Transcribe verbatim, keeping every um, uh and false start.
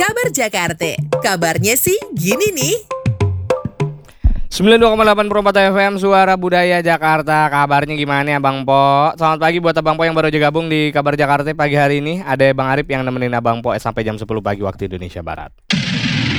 Kabar Jakarta, kabarnya sih gini nih. sembilan puluh dua koma delapan Perempat F M, Suara Budaya Jakarta. Kabarnya gimana ya Bang Po? Selamat pagi buat Abang Po yang baru aja gabung di Kabar Jakarta pagi hari ini. Ada Bang Arif yang nemenin Abang Po sampai jam sepuluh pagi waktu Indonesia Barat.